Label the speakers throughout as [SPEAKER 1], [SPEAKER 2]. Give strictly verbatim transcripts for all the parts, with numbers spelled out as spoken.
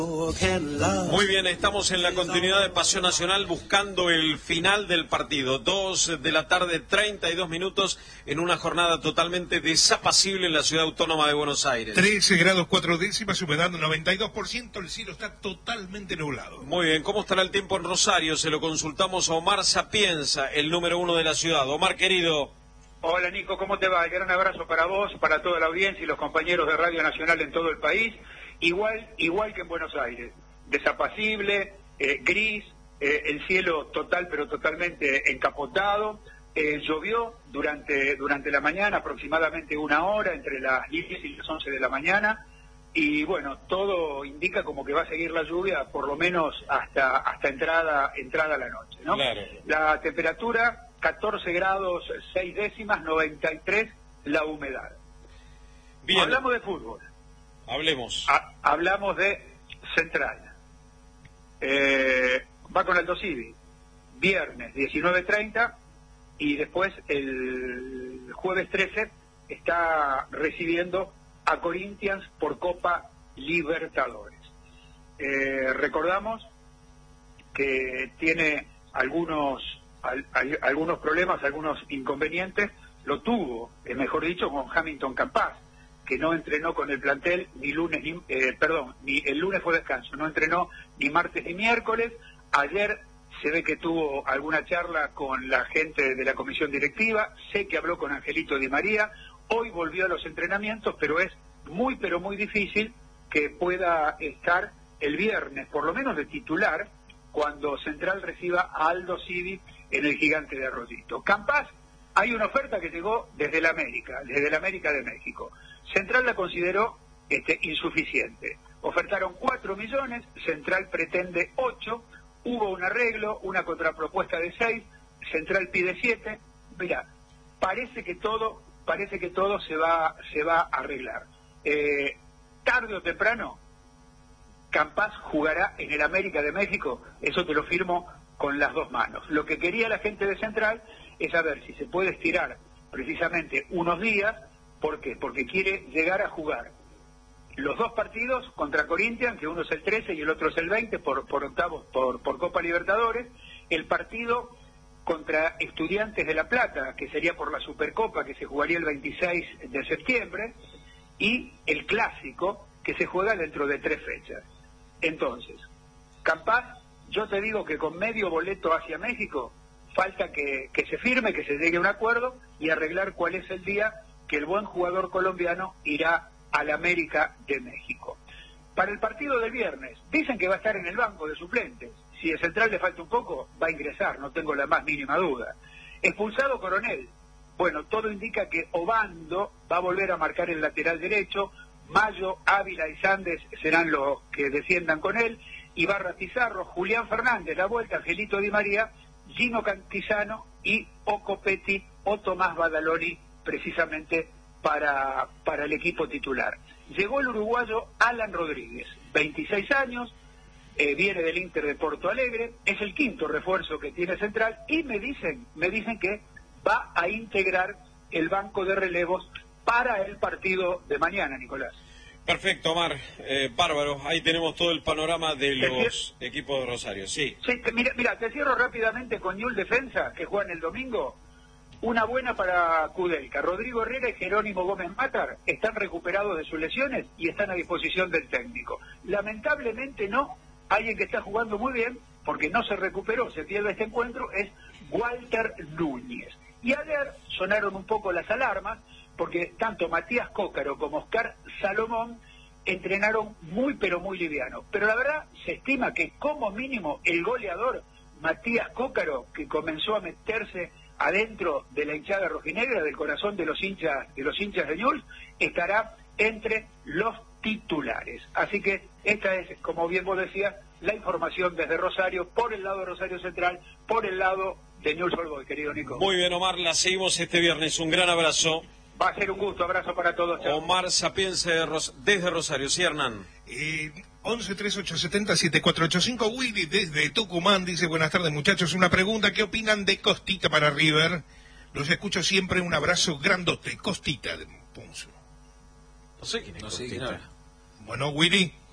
[SPEAKER 1] Muy bien, estamos en la continuidad de Pasión Nacional buscando el final del partido. Dos de la tarde, treinta y dos minutos, en una jornada totalmente desapacible en la ciudad autónoma de Buenos Aires.
[SPEAKER 2] trece grados cuatro décimas, humedad noventa y dos por ciento, el cielo está totalmente nublado.
[SPEAKER 1] Muy bien, ¿cómo estará el tiempo en Rosario? Se lo consultamos a Omar Sapienza, el número uno de la ciudad. Omar, querido.
[SPEAKER 3] Hola Nico, ¿cómo te va? Gran abrazo para vos, para toda la audiencia y los compañeros de Radio Nacional en todo el país. Igual, igual que en Buenos Aires, desapacible, eh, gris, eh, el cielo total pero totalmente encapotado, eh, llovió durante, durante la mañana, aproximadamente una hora, entre las diez y las once de la mañana, y bueno, todo indica como que va a seguir la lluvia por lo menos hasta, hasta entrada, entrada a la noche, ¿no?
[SPEAKER 1] Claro.
[SPEAKER 3] La temperatura, catorce grados seis décimas, noventa y tres la humedad.
[SPEAKER 1] Bien.
[SPEAKER 3] Hablamos de fútbol.
[SPEAKER 1] Hablemos.
[SPEAKER 3] Ha, hablamos de Central. Eh, va con Aldo Civi. Viernes diecinueve treinta y después el jueves trece está recibiendo a Corinthians por Copa Libertadores. Eh, recordamos que tiene algunos, al, al, algunos problemas, algunos inconvenientes. Lo tuvo, eh, mejor dicho, con Hamilton Campas, que no entrenó con el plantel ni lunes, ni, eh, perdón, ni el lunes fue descanso, no entrenó ni martes ni miércoles. Ayer se ve que tuvo alguna charla con la gente de la comisión directiva, sé que habló con Angelito Di María, hoy volvió a los entrenamientos, pero es muy, pero muy difícil que pueda estar el viernes, por lo menos de titular, cuando Central reciba a Aldo Civi en el Gigante de Arroyito. Campas, hay una oferta que llegó desde el América, desde el América de México. Central la consideró este, insuficiente. Ofertaron cuatro millones, Central pretende ocho, hubo un arreglo, una contrapropuesta de seis, Central pide siete. Mira, parece que todo, parece que todo se va, se va a arreglar. Eh, tarde o temprano, Campas jugará en el América de México, eso te lo firmo con las dos manos. Lo que quería la gente de Central es saber si se puede estirar precisamente unos días. ¿Por qué? Porque quiere llegar a jugar los dos partidos contra Corinthians, que uno es el trece y el otro es el veinte, por, por octavos, por, por Copa Libertadores, el partido contra Estudiantes de La Plata, que sería por la Supercopa, que se jugaría el veintiséis de septiembre, y el Clásico, que se juega dentro de tres fechas. Entonces, Campas, yo te digo que con medio boleto hacia México, falta que, que se firme, que se llegue a un acuerdo y arreglar cuál es el día que el buen jugador colombiano irá al América de México. Para el partido del viernes, dicen que va a estar en el banco de suplentes. Si el Central le falta un poco, va a ingresar, no tengo la más mínima duda. Expulsado Coronel. Bueno, todo indica que Obando va a volver a marcar el lateral derecho, Mayo, Ávila y Sandes serán los que desciendan con él, Ibarra Pizarro, Julián Fernández, la vuelta, Angelito Di María, Gino Cantizano y Ocopetti o Tomás Badaloni, precisamente para, para el equipo titular. Llegó el uruguayo Alan Rodríguez, veintiséis años, eh, viene del Inter de Porto Alegre, es el quinto refuerzo que tiene Central y me dicen, me dicen que va a integrar el banco de relevos para el partido de mañana, Nicolás.
[SPEAKER 1] Perfecto, Omar, eh, bárbaro, ahí tenemos todo el panorama de los equipos de Rosario, sí.
[SPEAKER 3] Sí, te, mira, mira, te cierro rápidamente con Newell's Defensa, que juegan el domingo. Una buena para Kudelka. Rodrigo Herrera y Jerónimo Gómez Matar están recuperados de sus lesiones y están a disposición del técnico. Lamentablemente no, alguien que está jugando muy bien, porque no se recuperó, se pierde este encuentro, es Walter Núñez. Y ayer sonaron un poco las alarmas, porque tanto Matías Cócaro como Oscar Salomón entrenaron muy pero muy liviano. Pero la verdad se estima que como mínimo el goleador Matías Cócaro, que comenzó a meterse adentro de la hinchada rojinegra, del corazón de los hinchas de los hinchas de Newell's, estará entre los titulares. Así que esta es, como bien vos decías, la información desde Rosario, por el lado de Rosario Central, por el lado de Newell's Old Boys, querido Nico.
[SPEAKER 1] Muy bien, Omar, la seguimos este viernes. Un gran abrazo.
[SPEAKER 3] Va a ser un gusto, abrazo para todos. Chao.
[SPEAKER 1] Omar Sapienza de Ros desde Rosario, sí, Hernán.
[SPEAKER 2] Eh, once tres ocho siete siete cuatro ocho cinco, Willy desde Tucumán dice: buenas tardes muchachos, una pregunta, ¿qué opinan de Costita para River? Los escucho siempre, un abrazo grandote. Costita de Punzo.
[SPEAKER 1] No sé quién es
[SPEAKER 4] no sé
[SPEAKER 1] Costita.
[SPEAKER 4] quién habla.
[SPEAKER 2] Bueno, Willy,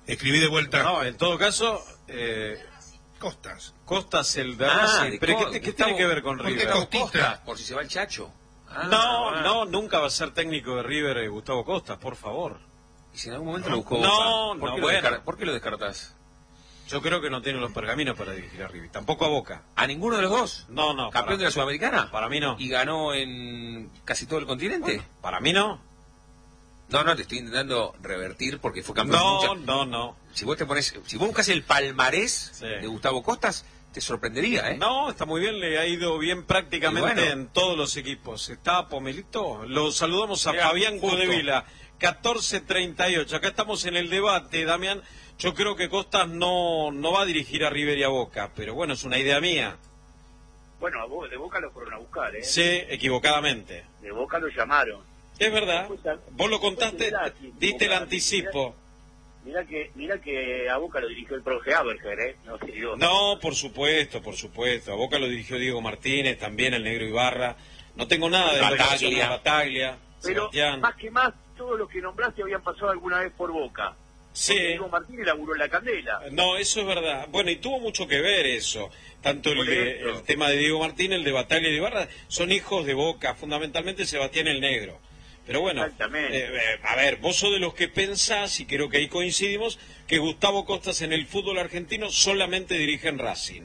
[SPEAKER 2] Escribí de vuelta.
[SPEAKER 1] No, en todo caso... Eh...
[SPEAKER 2] Costas.
[SPEAKER 1] Costas el de
[SPEAKER 4] Ah,
[SPEAKER 1] Racing.
[SPEAKER 4] de
[SPEAKER 1] ¿Pero
[SPEAKER 4] Co-
[SPEAKER 1] qué, qué
[SPEAKER 4] Gustavo,
[SPEAKER 1] tiene que ver con
[SPEAKER 2] ¿por qué
[SPEAKER 1] River?
[SPEAKER 2] Costita?
[SPEAKER 4] Costa, por si se va el Chacho. Ah,
[SPEAKER 1] No,
[SPEAKER 4] ah.
[SPEAKER 1] no, nunca va a ser técnico de River eh, Gustavo Costas, por favor.
[SPEAKER 4] Y si en algún momento lo buscó
[SPEAKER 1] No,
[SPEAKER 4] Boca, ¿por,
[SPEAKER 1] no,
[SPEAKER 4] qué
[SPEAKER 1] bueno.
[SPEAKER 4] lo descar- ¿por qué lo descartás?
[SPEAKER 1] Yo creo que no tiene los pergaminos para dirigir a River. Tampoco a Boca.
[SPEAKER 4] ¿A ninguno de los dos?
[SPEAKER 1] No, no.
[SPEAKER 4] ¿Campeón
[SPEAKER 1] para-
[SPEAKER 4] de la Sudamericana?
[SPEAKER 1] Para mí no.
[SPEAKER 4] ¿Y ganó en casi todo el continente?
[SPEAKER 1] Bueno, para mí no.
[SPEAKER 4] No, no, te estoy intentando revertir porque fue campeón.
[SPEAKER 1] No,
[SPEAKER 4] muchas-
[SPEAKER 1] no, no.
[SPEAKER 4] Si vos te pones, si vos buscas el palmarés
[SPEAKER 1] Sí.
[SPEAKER 4] de Gustavo Costas, te sorprendería, ¿eh?
[SPEAKER 1] No, está muy bien, le ha ido bien prácticamente
[SPEAKER 4] Y bueno.
[SPEAKER 1] en todos los equipos. Está Pomelito. Lo saludamos a
[SPEAKER 4] Mirá,
[SPEAKER 1] Fabián
[SPEAKER 4] justo.
[SPEAKER 1] Codevila, catorce treinta y ocho. Acá estamos en el debate, Damián. Yo creo que Costas no, no va a dirigir a River y a Boca, pero bueno, es una idea mía.
[SPEAKER 3] Bueno, a Bo- de Boca lo fueron a buscar, ¿eh?
[SPEAKER 1] Sí, equivocadamente.
[SPEAKER 3] De Boca lo llamaron.
[SPEAKER 1] Es verdad.
[SPEAKER 3] Después,
[SPEAKER 1] Vos lo contaste,
[SPEAKER 3] después de Racing,
[SPEAKER 1] diste el
[SPEAKER 3] Boca,
[SPEAKER 1] anticipo.
[SPEAKER 3] Mirá que, mirá que a Boca lo dirigió el profe Aberger, ¿eh? No sé, digo,
[SPEAKER 1] No, por supuesto, por supuesto. A Boca lo dirigió Diego Martínez, también el Negro Ibarra. No tengo nada de
[SPEAKER 4] Bataglia.
[SPEAKER 1] Bataglia,
[SPEAKER 3] pero
[SPEAKER 1] Sebastián.
[SPEAKER 3] más que más, todos los que nombraste habían pasado alguna vez por Boca.
[SPEAKER 1] Sí.
[SPEAKER 3] Porque Diego Martínez laburó en la Candela.
[SPEAKER 1] No, eso es verdad. Bueno, y tuvo mucho que ver eso. Tanto el,
[SPEAKER 3] Por
[SPEAKER 1] de-
[SPEAKER 3] eso.
[SPEAKER 1] el tema de Diego Martínez, el de Bataglia y de Ibarra, son hijos de Boca, fundamentalmente Sebastián el Negro. Pero bueno,
[SPEAKER 3] Exactamente.
[SPEAKER 1] eh, eh, a ver, vos sos de los que pensás, y creo que ahí coincidimos, que Gustavo Costas en el fútbol argentino solamente dirige en Racing.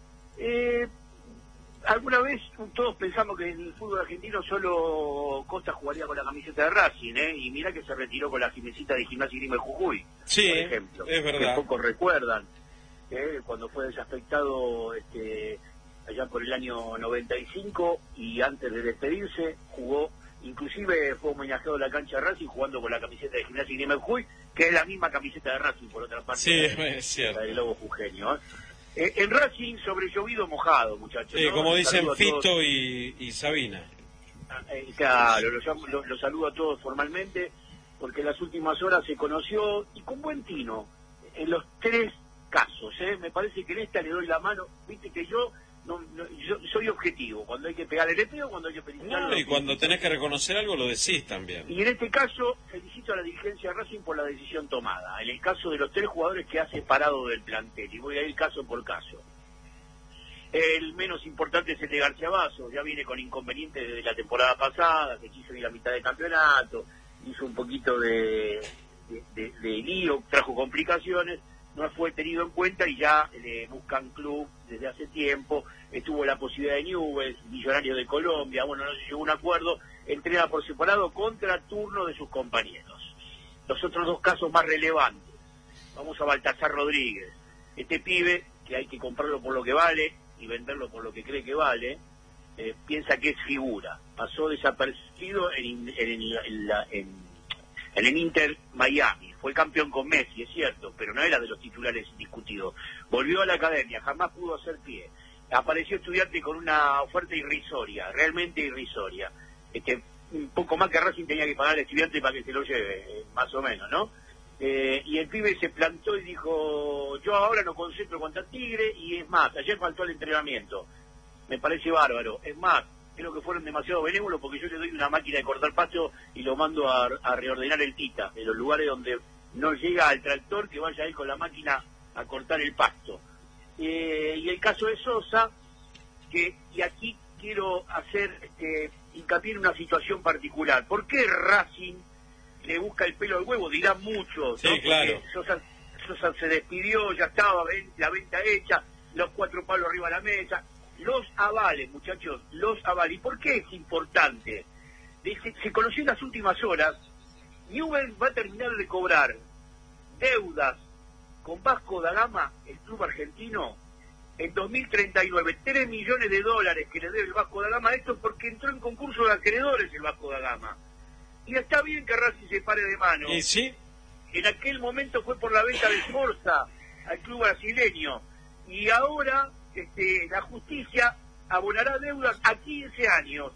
[SPEAKER 3] Eh, alguna vez todos pensamos que en el fútbol argentino solo Costa jugaría con la camiseta de Racing, ¿eh? Y mira que se retiró con la gimnasita de Gimnasia y Grima de Jujuy,
[SPEAKER 1] Sí,
[SPEAKER 3] por ejemplo.
[SPEAKER 1] es verdad.
[SPEAKER 3] Que pocos recuerdan, ¿eh? Cuando fue desaspectado este, allá por el año noventa y cinco y antes de despedirse jugó, inclusive fue homenajeado en la cancha de Racing jugando con la camiseta de Gimnasia y Grima de Jujuy, que es la misma camiseta de Racing, por otra parte.
[SPEAKER 1] Sí,
[SPEAKER 3] la-
[SPEAKER 1] es cierto.
[SPEAKER 3] la del Lobo Jujeño, ¿eh? Eh, en Racing sobre llovido mojado, muchachos.
[SPEAKER 1] Sí,
[SPEAKER 3] ¿no?
[SPEAKER 1] como
[SPEAKER 3] Los
[SPEAKER 1] dicen
[SPEAKER 3] saludo a todos.
[SPEAKER 1] Fito y, y Sabina.
[SPEAKER 3] Ah, eh, claro, los llamo- los los saludo a todos formalmente, porque en las últimas horas se conoció, y con buen tino, en los tres casos. ¿eh? Me parece que en esta le doy la mano. Viste que yo no, no- yo soy objetivo. Cuando hay que pegar el peo, cuando hay que felicitar.
[SPEAKER 1] No, y cuando tenés que reconocer algo lo decís también.
[SPEAKER 3] Y en este caso, felicito a la dirigencia de Racing por la decisión tomada. En el caso de los tres jugadores que ha separado del plantel, y voy a ir caso por caso. El menos importante es el de García Vaso, ya viene con inconvenientes desde la temporada pasada, se quiso ir a mitad de campeonato, hizo un poquito de, de, de- de lío, trajo complicaciones, no fue tenido en cuenta y ya le buscan club desde hace tiempo, estuvo la posibilidad de Newell's, Millonario de Colombia, bueno, no se llegó a un acuerdo, entrena por separado contra turno de sus compañeros. Los otros dos casos más relevantes, vamos a Baltasar Rodríguez, este pibe que hay que comprarlo por lo que vale y venderlo por lo que cree que vale, eh, piensa que es figura, pasó desapercibido en, en, en, la- en, en el Inter Miami, fue campeón con Messi, es cierto, pero no era de los titulares discutidos, volvió a la academia, jamás pudo hacer pie, apareció Estudiante con una oferta irrisoria, realmente irrisoria, este, un poco más que Racing tenía que pagar al Estudiante para que se lo lleve, eh, más o menos, ¿no? Eh, y el pibe se plantó y dijo, yo ahora no concentro contra Tigre, y es más, ayer faltó el entrenamiento, me parece bárbaro, es más, creo que fueron demasiado benévolos porque yo le doy una máquina de cortar pasto y lo mando a, a reordenar el Tita, en los lugares donde no llega al tractor, que vaya él con la máquina a cortar el pasto. Eh, y el caso de Sosa, que, y aquí quiero hacer este, hincapié en una situación particular, ¿por qué Racing le busca el pelo al huevo? Dirán muchos,
[SPEAKER 1] Sí,
[SPEAKER 3] ¿no?
[SPEAKER 1] claro.
[SPEAKER 3] Porque Sosa, Sosa se despidió, ya estaba ven, la venta hecha, los cuatro palos arriba de la mesa, los avales, muchachos, los avales. ¿Y por qué es importante? Se, se conoció en las últimas horas, Newell's va a terminar de cobrar deudas con Vasco da Gama, el club argentino, en dos mil treinta y nueve, tres millones de dólares que le debe el Vasco da Gama, esto porque entró en concurso de acreedores el Vasco da Gama. Y está bien que Racing se pare de mano.
[SPEAKER 1] ¿Y sí?
[SPEAKER 3] En aquel momento fue por la venta de Forza al club brasileño. Y ahora este, la justicia abonará deudas a quince años.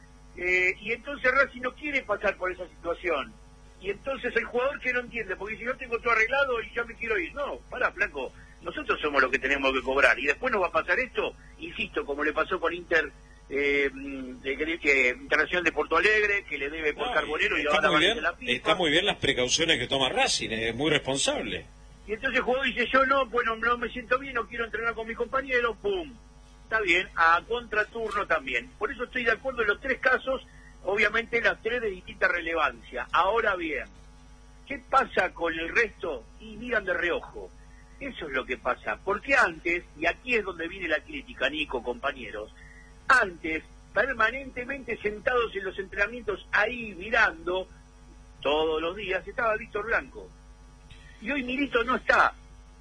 [SPEAKER 3] Eh, y entonces Racing no quiere pasar por esa situación. Y entonces el jugador que no entiende, porque si yo tengo todo arreglado y ya me quiero ir. No, pará, flaco, nosotros somos los que tenemos que cobrar. Y después nos va a pasar esto, insisto, como le pasó con Inter eh, de, de, Internacional de Porto Alegre, que le debe por
[SPEAKER 1] No,
[SPEAKER 3] Carbonero y
[SPEAKER 1] está
[SPEAKER 3] ahora
[SPEAKER 1] muy
[SPEAKER 3] va a
[SPEAKER 1] bien,
[SPEAKER 3] la FIFA.
[SPEAKER 1] está muy bien las precauciones que toma Racing, es muy responsable.
[SPEAKER 5] Y entonces el jugador dice, yo no, bueno, no me siento bien, no quiero entrenar con mis compañeros, pum. Está bien, a contraturno también. Por eso estoy de acuerdo en los tres casos, obviamente las tres de distinta relevancia. Ahora bien, ¿qué pasa con el resto? Y miran de reojo. Eso es lo que pasa. Porque antes, y aquí es donde viene la crítica, Nico, compañeros, antes, permanentemente sentados en los entrenamientos, ahí mirando, todos los días, estaba Víctor Blanco. Y hoy Milito no está.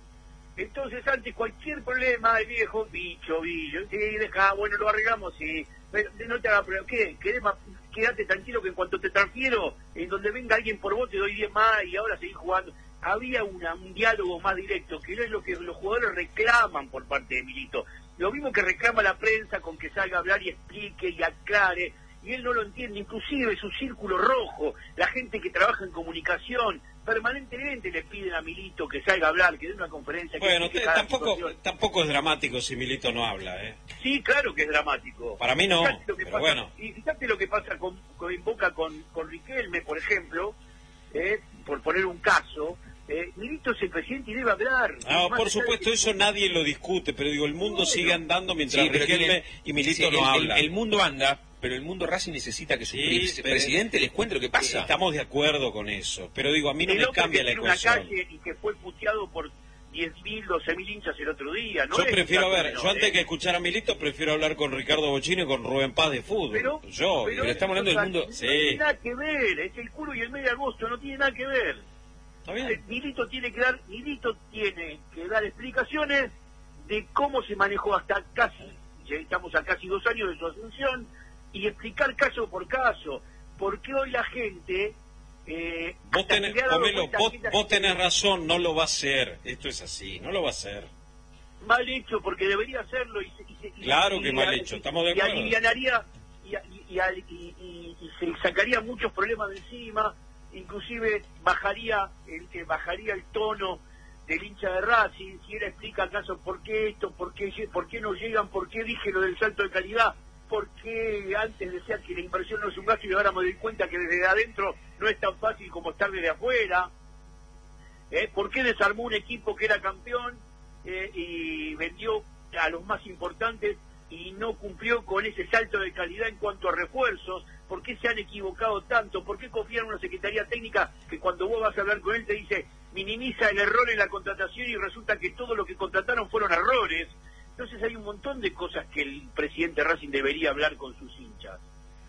[SPEAKER 5] Entonces antes cualquier problema, el viejo, bicho, bicho, sí, deja, bueno, lo arreglamos, sí, pero no te hagas problema, ¿qué? ¿Querés, quédate tranquilo que en cuanto te transfiero, en donde venga alguien por vos te doy diez más y ahora seguís jugando. Había una, un diálogo más directo, que no es lo que los jugadores reclaman por parte de Milito. Lo mismo que reclama la prensa con que salga a hablar y explique y aclare, y él no lo entiende, inclusive su círculo rojo, la gente que trabaja en comunicación, permanentemente le piden a Milito que salga a hablar, que dé una conferencia.
[SPEAKER 1] Bueno,
[SPEAKER 5] que
[SPEAKER 1] te, tampoco tampoco es dramático si Milito no habla, ¿eh?
[SPEAKER 5] Sí, claro que es dramático.
[SPEAKER 1] Para mí no, pero
[SPEAKER 5] pasa,
[SPEAKER 1] bueno.
[SPEAKER 5] Y fíjate lo que pasa con, con en Boca con, con Riquelme, por ejemplo, eh, por poner un caso. Eh, Milito es el presidente y debe hablar.
[SPEAKER 1] No, por supuesto,
[SPEAKER 5] que...
[SPEAKER 1] eso nadie lo discute, pero digo, el mundo no, sigue andando mientras
[SPEAKER 4] sí,
[SPEAKER 1] Riquelme
[SPEAKER 4] el,
[SPEAKER 1] y Milito
[SPEAKER 4] sí,
[SPEAKER 1] no
[SPEAKER 4] el,
[SPEAKER 1] hablan.
[SPEAKER 4] El, el mundo anda, pero el mundo Racing necesita que su
[SPEAKER 1] sí,
[SPEAKER 4] presidente les cuente lo que pasa.
[SPEAKER 1] Estamos de acuerdo con eso, pero digo, a mí no
[SPEAKER 5] el
[SPEAKER 1] me cambia la ecuación.
[SPEAKER 5] Una calle y que fue puteado por diez mil, doce mil hinchas el otro día. ¿No?
[SPEAKER 1] Yo prefiero, a ver,
[SPEAKER 5] menor,
[SPEAKER 1] yo antes
[SPEAKER 5] ¿eh?
[SPEAKER 1] que escuchar a Milito, prefiero hablar con Ricardo Bochini y con Rubén Paz de fútbol.
[SPEAKER 5] Pero,
[SPEAKER 1] yo,
[SPEAKER 5] pero,
[SPEAKER 1] pero estamos hablando del mundo...
[SPEAKER 5] No
[SPEAKER 1] sí.
[SPEAKER 5] tiene nada que ver, es el culo y el mes de agosto, no tiene nada que ver.
[SPEAKER 1] ¿Está bien?
[SPEAKER 5] Milito tiene que dar, Milito tiene que dar explicaciones de cómo se manejó hasta casi, ya estamos a casi dos años de su asunción, y explicar caso por caso, porque hoy la gente... Eh,
[SPEAKER 1] vos tenés, Pomelo, vos, vos tenés
[SPEAKER 5] gente,
[SPEAKER 1] razón, no lo va a hacer, esto es así, no lo va a hacer.
[SPEAKER 5] Mal hecho, porque debería hacerlo y, y, y
[SPEAKER 1] claro
[SPEAKER 5] y,
[SPEAKER 1] que
[SPEAKER 5] y,
[SPEAKER 1] mal
[SPEAKER 5] y,
[SPEAKER 1] hecho, estamos de acuerdo.
[SPEAKER 5] Y alivianaría, y, y, y, y, y se sacaría muchos problemas de encima, inclusive bajaría el, eh, bajaría el tono del hincha de Racing, si él explica acaso por qué esto, por qué, por qué no llegan, por qué dije lo del salto de calidad, por qué antes decía que la inversión no es un gasto y ahora me doy cuenta que desde adentro no es tan fácil como estar desde afuera, ¿eh? ¿Por qué desarmó un equipo que era campeón eh, y vendió a los más importantes y no cumplió con ese salto de calidad en cuanto a refuerzos? ¿Por qué se han equivocado tanto? ¿Por qué confían en una secretaría técnica que cuando vos vas a hablar con él te dice minimiza el error en la contratación y resulta que todo lo que contrataron fueron errores? Entonces hay un montón de cosas que el presidente Racing debería hablar con sus hinchas.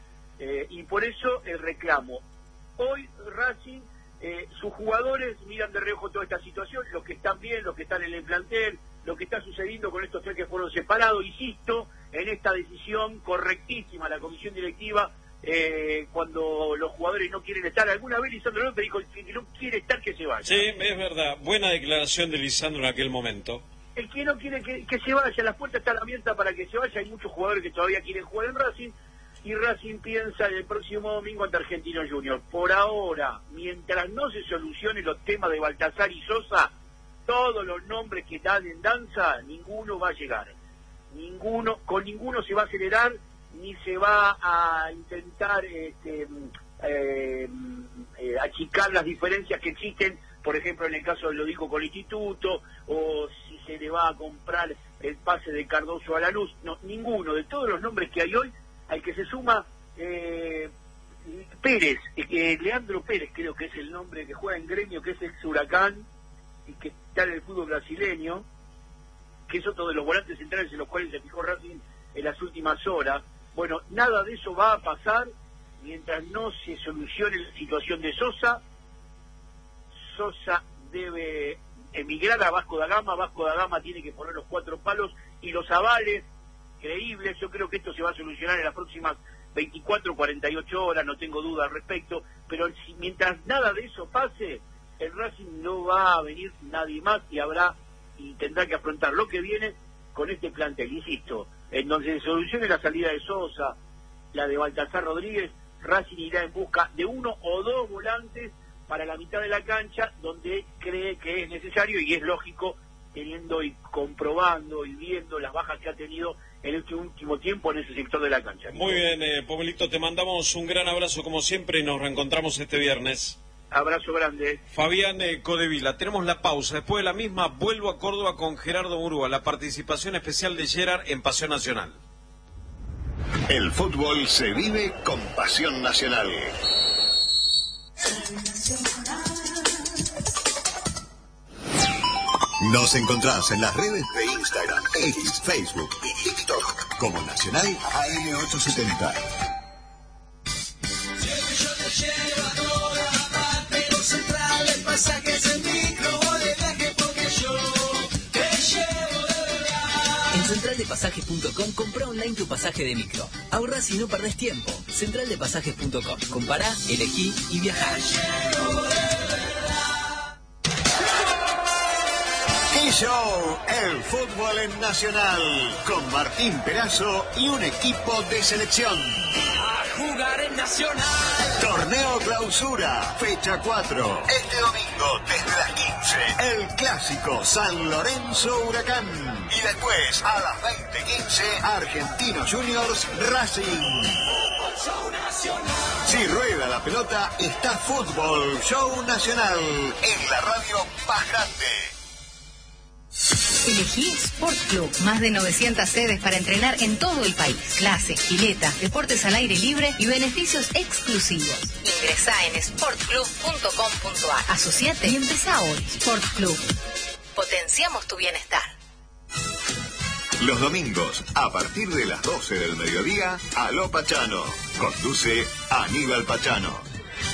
[SPEAKER 5] Eh, y por eso el reclamo. Hoy Racing, eh, sus jugadores miran de reojo toda esta situación, los que están bien, los que están en el plantel, lo que está sucediendo con estos tres que fueron separados, insisto, en esta decisión correctísima la comisión directiva, eh, cuando los jugadores no quieren estar. Alguna vez Lisandro López dijo que no quiere estar, que se vaya.
[SPEAKER 1] Sí, es verdad, buena declaración de Lisandro en aquel momento.
[SPEAKER 5] El que no quiere que, que se vaya, las puertas están abiertas para que se vaya, hay muchos jugadores que todavía quieren jugar en Racing, y Racing piensa el próximo domingo ante Argentino Junior. Por ahora, mientras no se solucionen los temas de Baltasar y Sosa, todos los nombres que están en danza, ninguno va a llegar. Ninguno, con ninguno se va a acelerar, ni se va a intentar este, eh, eh, achicar las diferencias que existen, por ejemplo en el caso de lo dijo con el Instituto, o si se le va a comprar el pase de Cardoso a Lanús. No, ninguno, de todos los nombres que hay hoy, al que se suma eh, Pérez, eh, Leandro Pérez creo que es el nombre que juega en Gremio, que es ex Huracán y que está en el fútbol brasileño, que es otro de los volantes centrales en los cuales se fijó Racing en las últimas horas. Bueno, nada de eso va a pasar mientras no se solucione la situación de Sosa. Sosa debe emigrar a Vasco da Gama, Vasco da Gama tiene que poner los cuatro palos y los avales creíbles. Yo creo que esto se va a solucionar en las próximas veinticuatro, cuarenta y ocho horas, no tengo duda al respecto, pero si, mientras nada de eso pase, el Racing no va a venir nadie más y habrá y tendrá que afrontar lo que viene con este plantel, insisto, en donde se solucione la salida de Sosa, la de Baltasar Rodríguez, Racing irá en busca de uno o dos volantes para la mitad de la cancha, donde cree que es necesario y es lógico, teniendo y comprobando y viendo las bajas que ha tenido en este último tiempo en ese sector de la cancha.
[SPEAKER 1] Muy bien, eh, Pomelito, te mandamos un gran abrazo como siempre y nos reencontramos este viernes.
[SPEAKER 5] Abrazo grande.
[SPEAKER 1] Fabián eh, Codevila, tenemos la pausa. Después de la misma, vuelvo a Córdoba con Gerardo Murúa, la participación especial de Gerard en Pasión Nacional.
[SPEAKER 6] El fútbol se vive con Pasión Nacional. Nos encontrás en las redes de Instagram, X, Facebook y TikTok como Nacional A M ochocientos setenta.
[SPEAKER 7] En central de pasajes punto com compra online tu pasaje de micro. Ahorrás y no perdés tiempo. central de pasajes punto com. Compará, elegí y viajá.
[SPEAKER 6] T-Show, el fútbol en Nacional, con Martín Perazo y un equipo de selección.
[SPEAKER 7] A jugar en Nacional.
[SPEAKER 6] Torneo Clausura, fecha cuatro. Este domingo, desde las quince, el clásico San Lorenzo Huracán. Y después, a las veinte quince, Argentinos Juniors Racing. Si rueda la pelota, está Fútbol Show Nacional, en la radio más grande.
[SPEAKER 8] Elegí Sport Club, más de novecientas sedes para entrenar en todo el país. Clase, pileta, deportes al aire libre y beneficios exclusivos. Ingresá en sport club punto com punto a r. Asociate y empezá hoy. Sport Club. Potenciamos tu bienestar.
[SPEAKER 6] Los domingos, a partir de las doce del mediodía, Aló Pachano. Conduce Aníbal Pachano.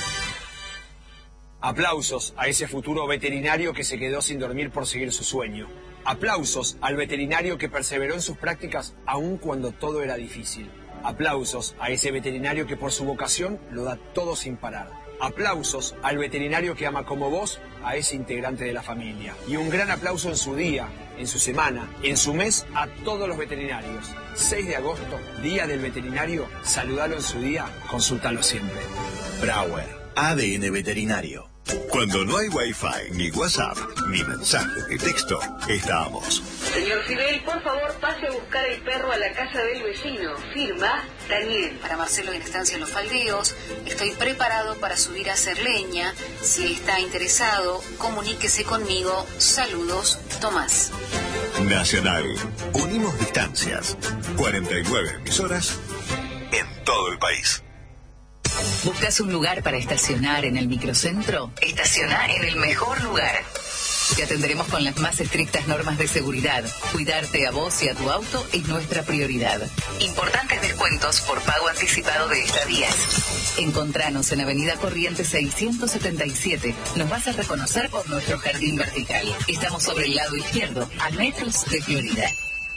[SPEAKER 9] Aplausos a ese futuro veterinario que se quedó sin dormir por seguir su sueño. Aplausos al veterinario que perseveró en sus prácticas aun cuando todo era difícil. Aplausos a ese veterinario que por su vocación lo da todo sin parar. Aplausos al veterinario que ama como vos a ese integrante de la familia. Y un gran aplauso en su día, en su semana, en su mes a todos los veterinarios. seis de agosto, Día del Veterinario. Saludalo en su día, consúltalo siempre.
[SPEAKER 6] Brauer, A D N Veterinario. Cuando no hay Wi-Fi, ni WhatsApp, ni mensaje de texto, estamos.
[SPEAKER 10] Señor Fidel, por favor, pase a buscar el perro a la casa del vecino. Firma, Daniel.
[SPEAKER 8] Para Marcelo en Estancia Los Faldeos, estoy preparado para subir a hacer leña. Si está interesado, comuníquese conmigo. Saludos, Tomás.
[SPEAKER 6] Nacional. Unimos distancias. cuarenta y nueve emisoras en todo el país.
[SPEAKER 8] ¿Buscas un lugar para estacionar en el microcentro? Estaciona en el mejor lugar. Te atenderemos con las más estrictas normas de seguridad. Cuidarte a vos y a tu auto es nuestra prioridad. Importantes descuentos por pago anticipado de estadías. Encontranos en Avenida Corrientes seiscientos setenta y siete. Nos vas a reconocer por nuestro jardín vertical. Estamos sobre el lado izquierdo, a metros de Florida.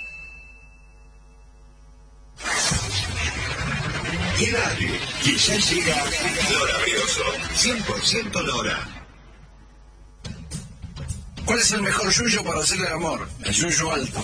[SPEAKER 6] Quédate, que ya llega Lora Brioso, cien por ciento Lora.
[SPEAKER 11] ¿Cuál es el mejor yuyo para hacerle el amor? El yuyo alto.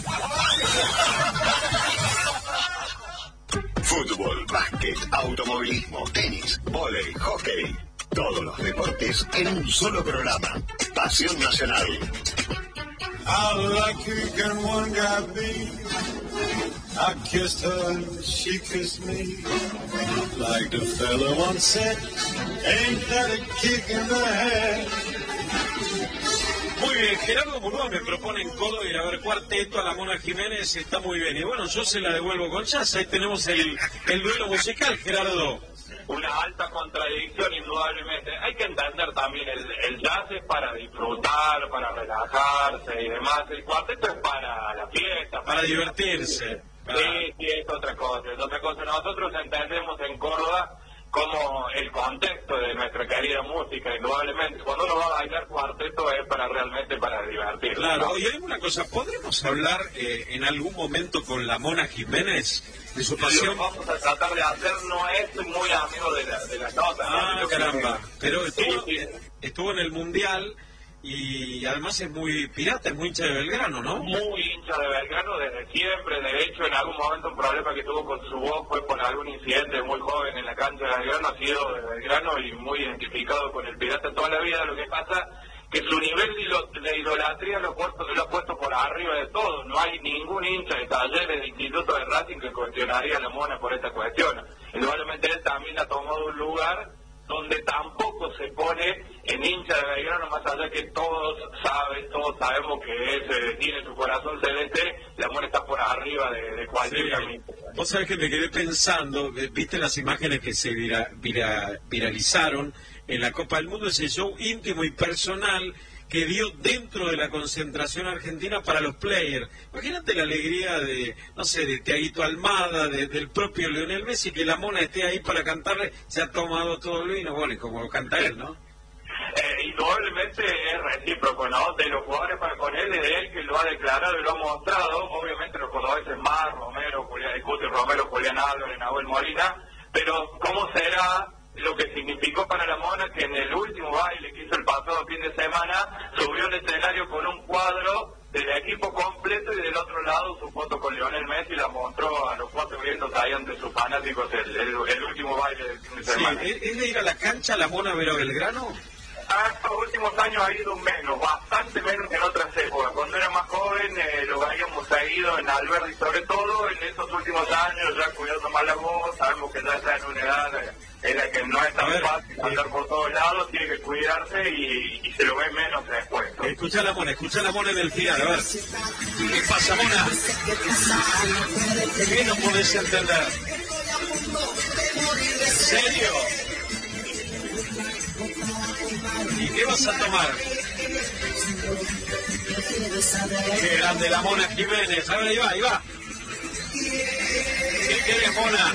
[SPEAKER 6] Fútbol, básquet, automovilismo, tenis, vóley, hockey. Todos los deportes en un solo programa. Pasión Nacional.
[SPEAKER 12] How lucky can one guy be? I kissed her and she kissed me. Like the fella once said, ain't that a kick in the head?
[SPEAKER 1] Muy bien, Gerardo Murúa me propone en Córdoba ir a ver cuarteto a la Mona Jiménez, está muy bien. Y bueno, yo se la devuelvo con jazz, ahí tenemos el, el duelo musical, Gerardo.
[SPEAKER 13] Una alta contradicción, indudablemente. Hay que entender también, el, el jazz es para disfrutar, para relajarse y demás. El cuarteto es para la fiesta.
[SPEAKER 1] Para, para divertirse.
[SPEAKER 13] Para... Sí, sí, es otra cosa, es otra cosa. Nosotros entendemos en Córdoba como el contexto de nuestra querida música, indudablemente. Cuando uno va a bailar cuarteto es para realmente para divertirse.
[SPEAKER 1] Claro, ¿no? Y hay una cosa, ¿podremos hablar eh, en algún momento con la Mona Jiménez de su pasión?
[SPEAKER 13] Lo vamos a tratar de hacer, no es muy amigo de la, de la nota.
[SPEAKER 1] Ah,
[SPEAKER 13] ¿no?
[SPEAKER 1] caramba, pero estuvo,
[SPEAKER 13] sí, sí.
[SPEAKER 1] estuvo en el Mundial y además es muy pirata, es muy hincha de Belgrano, ¿no?
[SPEAKER 13] Muy hincha de Belgrano desde siempre. De hecho, en algún momento un problema que tuvo con su voz fue por algún incidente muy joven en la cancha de Belgrano. Ha sido de Belgrano y muy identificado con el pirata toda la vida. Lo que pasa que su nivel de idolatría lo ha puesto, lo ha puesto por arriba de todo. No hay ningún hincha de Talleres, de Instituto de Racing que cuestionaría a la Mona por esta cuestión. Indudablemente él también ha tomado un lugar donde tampoco se pone en hincha de Belgrano, más allá que todos saben, todos sabemos que es, eh, tiene su corazón celeste, la Mona está por arriba de, de cualquier
[SPEAKER 1] Sí.
[SPEAKER 13] camino.
[SPEAKER 1] Vos sabés que me quedé pensando, viste las imágenes que se vira- vira- viralizaron en la Copa del Mundo, ese show íntimo y personal que dio dentro de la concentración argentina para los players. Imagínate la alegría de, no sé, de Thiaguito Almada, de- del propio Lionel Messi, que la Mona esté ahí para cantarle, se ha tomado todo el vino, bueno, y como canta él, ¿no?
[SPEAKER 13] Eh, indudablemente es recíproco, ¿no? De los jugadores para con él, de él que lo ha declarado y lo ha mostrado, obviamente los cordobeses más, Romero, Julián Cuti, Romero, Julián Álvarez, Nahuel Molina, pero ¿cómo será lo que significó para la Mona que en el último baile que hizo el pasado fin de semana subió al escenario con un cuadro del equipo completo y del otro lado su foto con Lionel Messi la mostró a los cuatro vientos ahí ante sus fanáticos el, el, el último baile del fin de
[SPEAKER 1] Sí,
[SPEAKER 13] semana?
[SPEAKER 1] ¿es es de ir a la cancha la Mona a ver a Belgrano?
[SPEAKER 13] Ah, estos últimos años ha ido menos, bastante menos que en otras épocas. Cuando era más joven eh, lo habíamos seguido en Alberdi, sobre todo en estos últimos años, ya cuidando más la voz, sabemos que ya está en una edad eh, en la que no es tan fácil andar por todos lados, tiene que cuidarse y, y se lo ve menos después.
[SPEAKER 1] Escucha la Mona, escucha la Mona en el final, a ver. ¿Qué pasa, Mona? ¿Qué no podés entender? ¿En serio? ¿Y qué vas a tomar? Qué grande la Mona Jiménez. A ver, ahí va, ahí va. ¿Qué querés, Mona?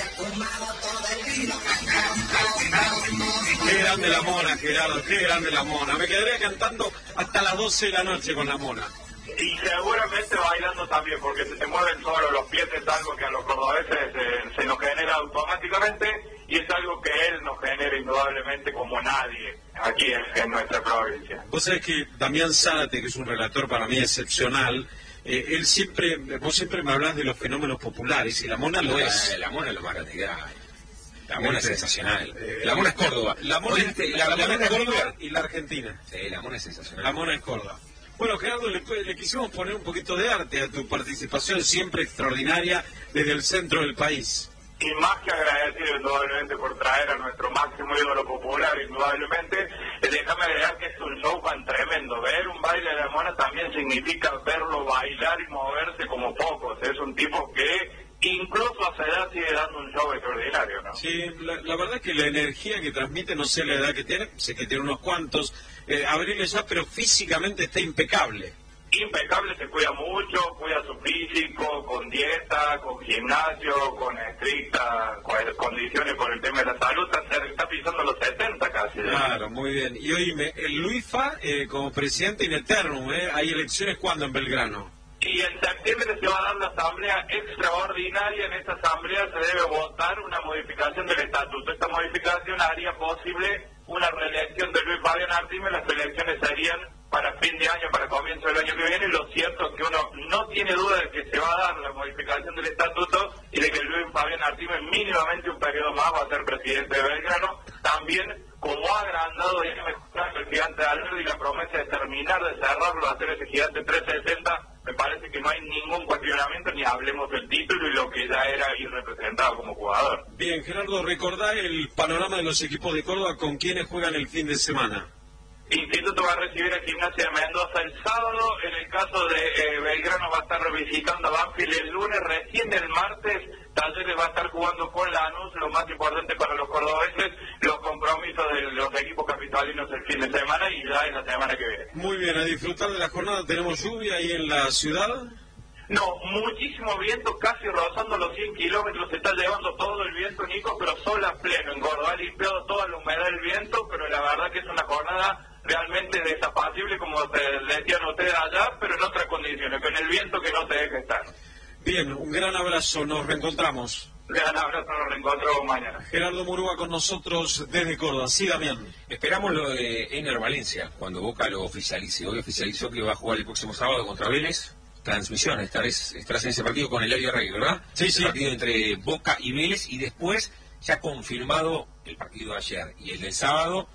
[SPEAKER 1] Qué grande la Mona, Gerardo, qué grande la Mona. Me quedaría cantando hasta las doce de la noche con la Mona.
[SPEAKER 13] Y seguramente bailando también, porque se te mueven solo los pies, es algo que a los cordobeses eh, se nos genera automáticamente y es algo que él nos genera indudablemente como nadie aquí en, en nuestra provincia.
[SPEAKER 1] Vos sabés que Damián Zárate, que es un relator para mí excepcional, eh, él siempre, vos siempre me hablas de los fenómenos populares y la Mona lo es.
[SPEAKER 4] La Mona es lo más grande que hay. La Mona es
[SPEAKER 1] Este,
[SPEAKER 4] sensacional. La Mona es Córdoba.
[SPEAKER 1] La Mona es,
[SPEAKER 4] Oíste,
[SPEAKER 1] la, la Mona es
[SPEAKER 4] es
[SPEAKER 1] Córdoba y la Argentina.
[SPEAKER 4] Sí, la Mona es sensacional.
[SPEAKER 1] La Mona es Córdoba. Bueno, Gerardo, le, le quisimos poner un poquito de arte a tu participación siempre extraordinaria desde el centro del país.
[SPEAKER 13] Y más que agradecido indudablemente por traer a nuestro máximo ídolo popular, indudablemente, eh, déjame agregar que es un show tan tremendo. Ver un baile de la Mona también significa verlo bailar y moverse como pocos. Es un tipo que incluso a esa edad sigue dando un show extraordinario, ¿no?
[SPEAKER 1] Sí, la, la verdad que la energía que transmite, no sé la edad que tiene, sé que tiene unos cuantos, eh, abrirle ya, pero físicamente está impecable.
[SPEAKER 13] Impecable, se cuida mucho, cuida su físico, con dieta, con gimnasio, con estrictas condiciones por el tema de la salud, está, está pisando los setenta casi. ¿eh?
[SPEAKER 1] Claro, muy bien. Y oíme, el Luifa eh, como presidente in eternum, ¿eh? ¿Hay elecciones cuándo en Belgrano?
[SPEAKER 13] Y en septiembre se va a dar la asamblea extraordinaria. En esta asamblea se debe votar una modificación del estatuto. Esta modificación haría posible una reelección de Luis Fabián Artime. Las elecciones serían para fin de año, para comienzo del año que viene. Lo cierto es que uno no tiene duda de que se va a dar la modificación del estatuto y de que Luis Fabián Artime mínimamente un periodo más va a ser presidente de Belgrano. También, como ha agrandado y ha mejorado el gigante de Alberdi y la promesa de terminar de cerrarlo, hacer ese gigante trescientos sesenta, me parece que no hay ningún cuestionamiento, ni hablemos del título y lo que ya era ir representado como jugador.
[SPEAKER 1] Bien, Gerardo, recordá el panorama de los equipos de Córdoba con quienes juegan el fin de semana.
[SPEAKER 13] Instituto va a recibir a Gimnasia de Mendoza el sábado. En el caso de eh, Belgrano va a estar visitando a Banfield el lunes. Recién el martes Talleres va a estar jugando con Lanús. Lo más importante para los cordobeses, los compromisos de los equipos capitalinos el fin de semana y ya en la semana que viene.
[SPEAKER 1] Muy bien, a disfrutar de la jornada. ¿Tenemos lluvia ahí en la ciudad?
[SPEAKER 13] No, muchísimo viento, casi rozando los cien kilómetros, se está llevando todo el viento, Nico, pero sol a pleno. En Córdoba ha limpiado toda la humedad del viento, pero la verdad que es una jornada realmente desapacible, como te decían ustedes allá, pero en otras condiciones, con el viento que no te deja estar.
[SPEAKER 1] Bien, un gran abrazo, nos reencontramos.
[SPEAKER 13] Gran abrazo, nos reencontramos mañana.
[SPEAKER 1] Gerardo Murúa con nosotros desde Córdoba. Sí, Damián.
[SPEAKER 4] Esperamos lo de Ener Valencia, cuando Boca lo oficialice. Hoy oficializó que va a jugar el próximo sábado contra Vélez. Transmisión, estarás, estarás en ese partido con el Eladio Rey, ¿verdad?
[SPEAKER 1] Sí, sí.
[SPEAKER 4] El partido entre Boca y Vélez, y después, ya confirmado el partido de ayer y el del sábado,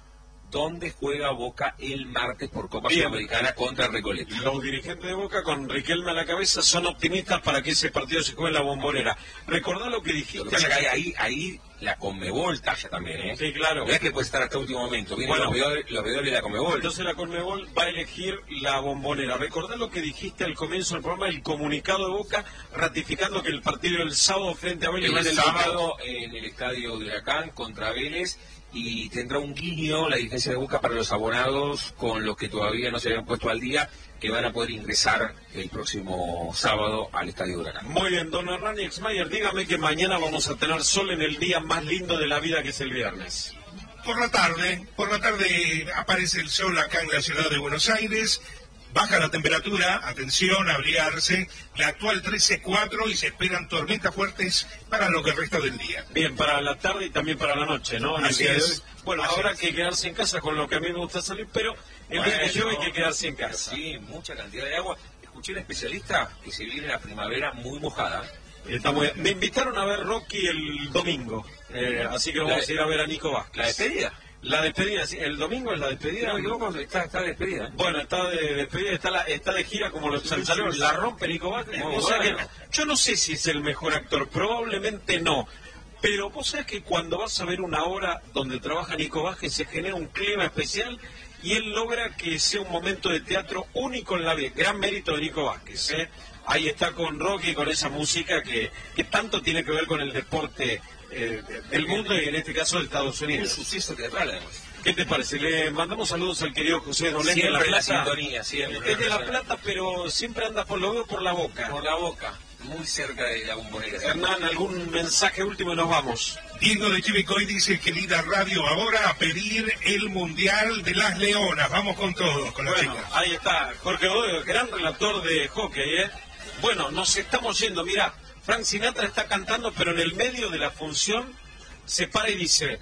[SPEAKER 4] donde juega Boca el martes por Copa
[SPEAKER 1] Bien.
[SPEAKER 4] Sudamericana contra Recoleta.
[SPEAKER 1] Los dirigentes de Boca, con Riquelme a la cabeza, son optimistas para que ese partido se juegue en la Bombonera. Recordá lo que dijiste.
[SPEAKER 4] Lo que pasa es que ahí, ahí la Conmebol talla también, ¿eh?
[SPEAKER 1] Sí, claro.
[SPEAKER 4] No es que puede estar hasta último momento. Vienen
[SPEAKER 1] Bueno,
[SPEAKER 4] los veedores, los veedores de la Conmebol.
[SPEAKER 1] Entonces la Conmebol va a elegir la Bombonera. Recordá lo que dijiste al comienzo del programa, el comunicado de Boca ratificando que el partido del sábado frente a Vélez va en
[SPEAKER 4] El
[SPEAKER 1] el
[SPEAKER 4] sábado en el estadio de Huracán contra Vélez, y tendrá un guiño la dirigencia de Boca para los abonados con los que todavía no se habían puesto al día, que van a poder ingresar el próximo sábado al estadio de Huracán.
[SPEAKER 1] Muy bien, don Hernán Exmayer, dígame que mañana vamos a tener sol en el día más lindo de la vida, que es el viernes.
[SPEAKER 2] Por la tarde, por la tarde aparece el sol acá en la ciudad de Buenos Aires. Baja la temperatura, atención, abrigarse, la actual trece cuatro y se esperan tormentas fuertes para lo que resta del día.
[SPEAKER 1] Bien, para la tarde y también para la noche, ¿no? En el
[SPEAKER 2] Así
[SPEAKER 1] día de
[SPEAKER 2] es.
[SPEAKER 1] hoy. Bueno,
[SPEAKER 2] Así
[SPEAKER 1] habrá
[SPEAKER 2] es.
[SPEAKER 1] que quedarse en casa, con lo que a mí me gusta salir, pero el día que llueve hay que quedarse en casa.
[SPEAKER 4] Sí, mucha cantidad de agua. Escuché a un especialista que se viene la primavera muy mojada.
[SPEAKER 1] Está muy bien. Me invitaron a ver Rocky el domingo, eh, así que vamos
[SPEAKER 4] La-
[SPEAKER 1] a ir a ver a Nico Vázquez.
[SPEAKER 4] ¿La despedida?
[SPEAKER 1] La despedida, sí, el domingo es la despedida.
[SPEAKER 4] No me equivoco, está, está despedida.
[SPEAKER 1] Bueno, está de despedida, está, la, está de gira como los chanchaleros, la rompe Nico Vázquez.
[SPEAKER 4] Muy
[SPEAKER 1] O sea que,
[SPEAKER 4] bueno.
[SPEAKER 1] yo no sé si es el mejor actor, probablemente no. Pero vos sabés que cuando vas a ver una obra donde trabaja Nico Vázquez se genera un clima especial y él logra que sea un momento de teatro único en la vida. Gran mérito de Nico Vázquez, ¿eh? Ahí está con Rocky, con esa música que, que tanto tiene que ver con el deporte eh, del mundo y en este caso de Estados
[SPEAKER 4] Un
[SPEAKER 1] Unidos.
[SPEAKER 4] suceso teatral, además.
[SPEAKER 1] ¿Qué te parece? Le mandamos saludos al querido José Dolén de La
[SPEAKER 4] Siempre la
[SPEAKER 1] Plata.
[SPEAKER 4] sintonía, siempre.
[SPEAKER 1] Es de La Plata, pero siempre anda por lo veo por la boca.
[SPEAKER 4] Por la boca, muy cerca de la Bombonera.
[SPEAKER 1] Hernán, ¿algún mensaje último y nos vamos?
[SPEAKER 2] Diego de Chivicoy dice que Lida Radio ahora a pedir el Mundial de las Leonas. Vamos con todos, con las
[SPEAKER 1] Bueno,
[SPEAKER 2] chicas.
[SPEAKER 1] ahí está, Jorge Godoy, gran relator de hockey, ¿eh? Bueno, nos estamos yendo, mira, Frank Sinatra está cantando, pero en el medio de la función se para y dice...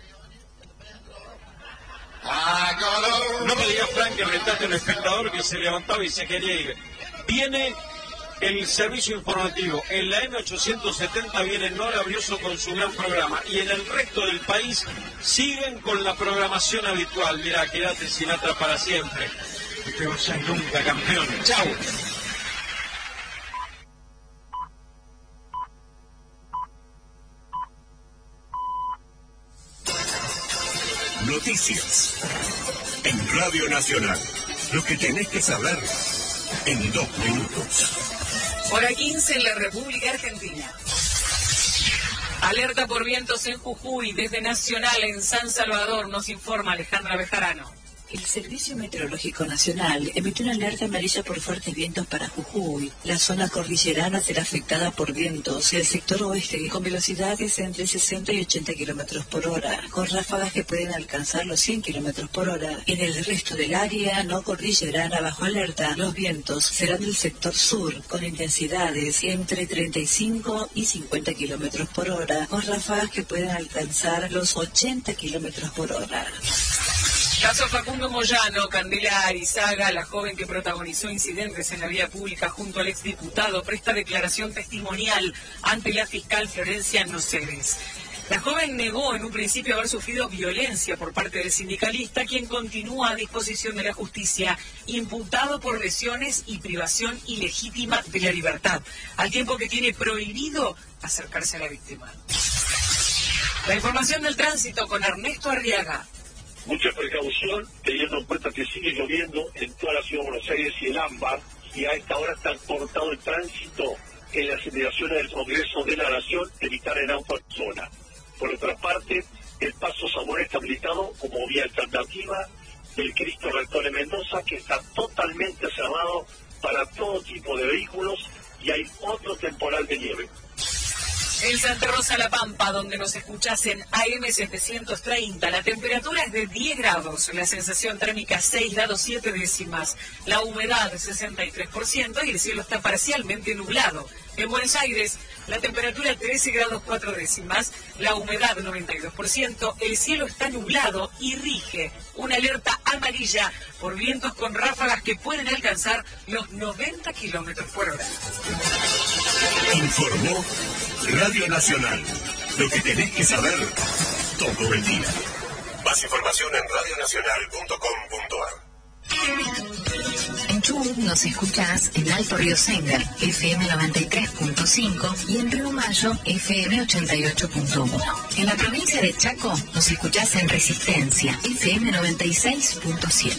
[SPEAKER 1] No me digas, Frank, que retaste a un espectador que se levantaba y se quería ir. Viene el servicio informativo. En la M ochocientos setenta viene Nora Brioso con su gran programa. Y en el resto del país siguen con la programación habitual. Mira, quédate Sinatra para siempre. No te vayas nunca, campeón. Chau.
[SPEAKER 6] Noticias en Radio Nacional. Lo que tenés que saber en dos minutos.
[SPEAKER 14] Hora quince en la República Argentina. Alerta por vientos en Jujuy, desde Nacional en San Salvador, nos informa Alejandra Bejarano.
[SPEAKER 15] El Servicio Meteorológico Nacional emitió una alerta amarilla por fuertes vientos para Jujuy. La zona cordillerana será afectada por vientos y el sector oeste con velocidades entre sesenta y ochenta kilómetros por hora, con ráfagas que pueden alcanzar los cien kilómetros por hora. En el resto del área no cordillerana bajo alerta, los vientos serán del sector sur, con intensidades entre treinta y cinco y cincuenta kilómetros por hora, con ráfagas que pueden alcanzar los ochenta kilómetros por hora.
[SPEAKER 14] Caso Facundo Moyano, Candela Arizaga, la joven que protagonizó incidentes en la vía pública junto al exdiputado, presta declaración testimonial ante la fiscal Florencia Noceres. La joven negó en un principio haber sufrido violencia por parte del sindicalista, quien continúa a disposición de la justicia, imputado por lesiones y privación ilegítima de la libertad, al tiempo que tiene prohibido acercarse a la víctima. La información del tránsito con Ernesto Arriaga.
[SPEAKER 16] Mucha precaución, teniendo en cuenta que sigue lloviendo en toda la ciudad de Buenos Aires y el ámbar, y a esta hora está cortado el tránsito en las inmediaciones del Congreso de la Nación, evitar el auto en zona. Por otra parte, el Paso Zamora está habilitado como vía alternativa del Cristo Rector de Mendoza, que está totalmente cerrado para todo tipo de vehículos, y hay otro temporal de nieve.
[SPEAKER 14] En Santa Rosa La Pampa, donde nos escuchás en A M setecientos treinta, la temperatura es de diez grados, la sensación térmica seis grados siete décimas, la humedad sesenta y tres por ciento y el cielo está parcialmente nublado. En Buenos Aires, la temperatura trece grados cuatro décimas, la humedad noventa y dos por ciento, el cielo está nublado y rige una alerta amarilla por vientos con ráfagas que pueden alcanzar los noventa kilómetros por hora.
[SPEAKER 6] Informó Radio Nacional. Lo que tenés que saber todo el día.
[SPEAKER 17] Más información en radio nacional punto com punto a r.
[SPEAKER 8] En Chubut nos escuchás en Alto Río Senga, F M noventa y tres punto cinco y en Río Mayo, F M ochenta y ocho punto uno. En la provincia de Chaco nos escuchás en Resistencia, F M noventa y seis punto siete.